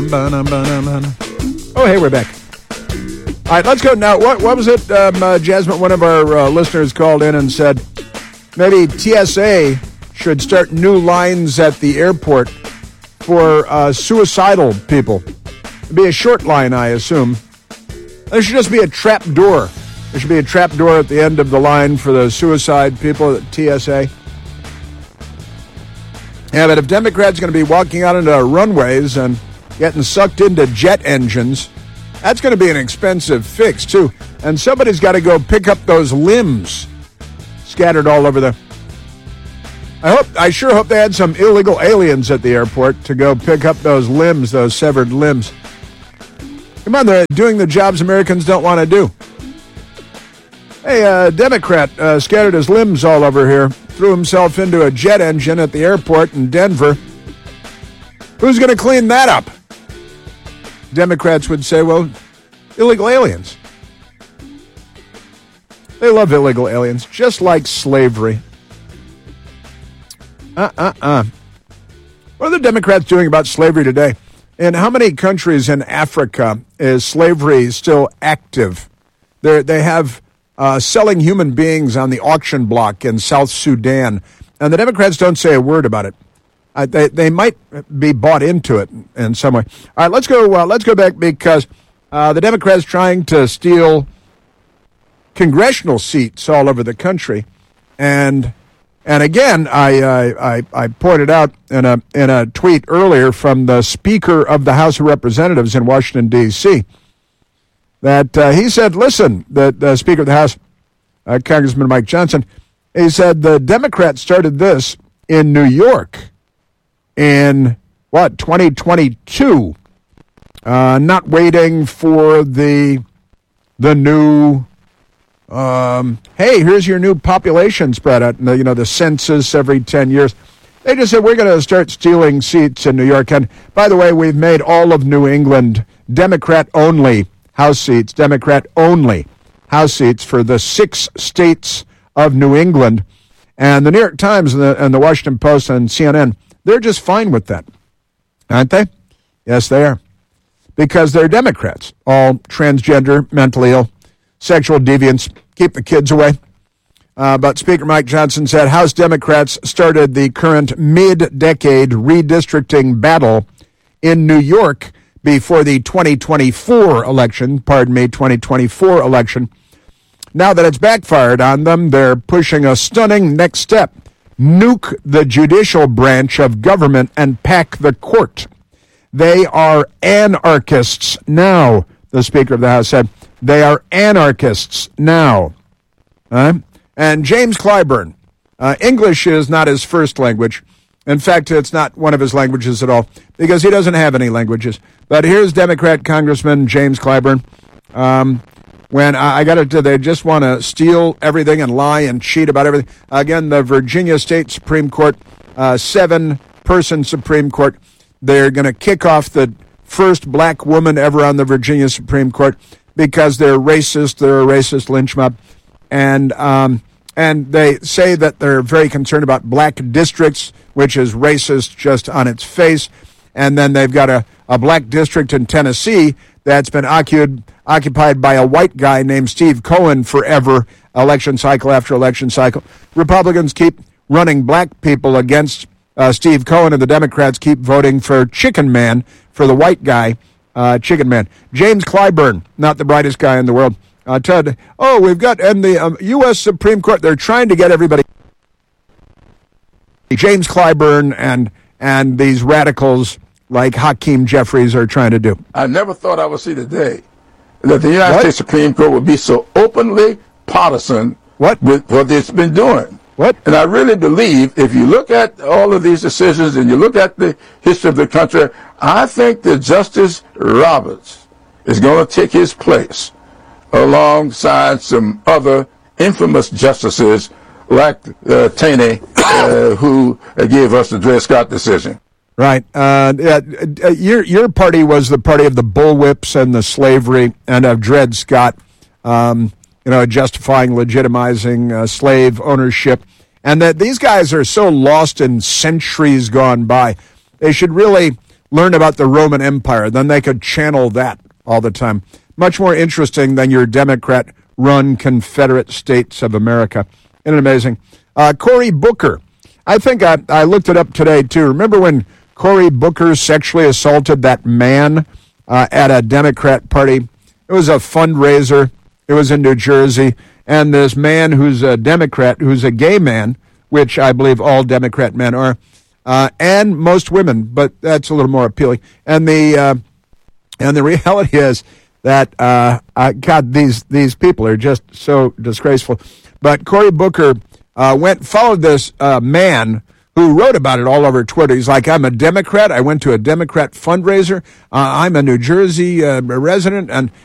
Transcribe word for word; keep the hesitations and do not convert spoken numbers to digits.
Oh, hey, we're back. All right, let's go now. What what was it, um, uh, Jasmine? One of our uh, listeners called in and said maybe T S A should start new lines at the airport for uh, suicidal people. It'd be a short line, I assume. There should just be a trap door. There should be a trap door at the end of the line for the suicide people at T S A. Yeah, but if Democrats are going to be walking out into runways and getting sucked into jet engines, that's going to be an expensive fix, too. And somebody's got to go pick up those limbs scattered all over the... I hope, I sure hope they had some illegal aliens at the airport to go pick up those limbs, those severed limbs. Come on, they're doing the jobs Americans don't want to do. Hey, a uh, Democrat uh, scattered his limbs all over here, threw himself into a jet engine at the airport in Denver. Who's going to clean that up? Democrats would say, well, illegal aliens. They love illegal aliens, just like slavery. Uh-uh-uh. What are the Democrats doing about slavery today? In how many countries in Africa is slavery still active? They're, they have uh, selling human beings on the auction block in South Sudan, and the Democrats don't say a word about it. Uh, they they might be bought into it in some way. All right, let's go. Uh, let's go back because uh, the Democrats trying to steal congressional seats all over the country, and and again, I I, I pointed out in a in a tweet earlier from the Speaker of the House of Representatives in Washington D C that uh, he said, "Listen, the, the Speaker of the House, uh, Congressman Mike Johnson, he said the Democrats started this in New York." In, what, twenty twenty-two, uh, not waiting for the the new, um, hey, here's your new population spread out, you know, the census every ten years. They just said, we're going to start stealing seats in New York. And, by the way, we've made all of New England Democrat-only House seats, Democrat-only House seats for the six states of New England. And the New York Times and the, and the Washington Post and C N N, they're just fine with that, aren't they? Yes, they are. Because they're Democrats, all transgender, mentally ill, sexual deviants, keep the kids away. Uh, but Speaker Mike Johnson said House Democrats started the current mid-decade redistricting battle in New York before the twenty twenty-four election, pardon me, twenty twenty-four election. Now that it's backfired on them, they're pushing a stunning next step. Nuke the judicial branch of government and pack the court. They are anarchists now, the Speaker of the House said. They are anarchists now. Uh, and James Clyburn, uh, English is not his first language. In fact, it's not one of his languages at all, because he doesn't have any languages. But here's Democrat Congressman James Clyburn. Um, When I, I got it, they just want to steal everything and lie and cheat about everything. Again, the Virginia State Supreme Court, uh, seven-person Supreme Court, they're going to kick off the first black woman ever on the Virginia Supreme Court because they're racist. They're a racist lynch mob. And, um, and they say that they're very concerned about black districts, which is racist just on its face. And then they've got a, a black district in Tennessee that's been occupied occupied by a white guy named Steve Cohen forever, election cycle after election cycle. Republicans keep running black people against uh, Steve Cohen, and the Democrats keep voting for Chicken Man, for the white guy, uh, Chicken Man. James Clyburn, not the brightest guy in the world. Uh, Ted, oh, we've got, and the um, U S Supreme Court, they're trying to get everybody. James Clyburn and and these radicals like Hakeem Jeffries are trying to do. I never thought I would see the day that the United what? States Supreme Court would be so openly partisan what? with what it's been doing. What? And I really believe if you look at all of these decisions and you look at the history of the country, I think that Justice Roberts is going to take his place alongside some other infamous justices like uh, Taney, uh, who uh, gave us the Dred Scott decision. Right. Uh, uh, your your party was the party of the bullwhips and the slavery and of Dred Scott, um, you know, justifying, legitimizing uh, slave ownership. And that these guys are so lost in centuries gone by. They should really learn about the Roman Empire. Then they could channel that all the time. Much more interesting than your Democrat-run Confederate States of America. Isn't it amazing? Uh, Cory Booker. I think I, I looked it up today, too. Remember when Cory Booker sexually assaulted that man uh, at a Democrat party? It was a fundraiser. It was in New Jersey. And this man who's a Democrat, who's a gay man, which I believe all Democrat men are, uh, and most women, but that's a little more appealing. And the uh, and the reality is that, uh, uh, God, these, these people are just so disgraceful. But Cory Booker uh, went followed this uh, man who wrote about it all over Twitter. He's like, I'm a Democrat. I went to a Democrat fundraiser. Uh, I'm a New Jersey uh, resident, and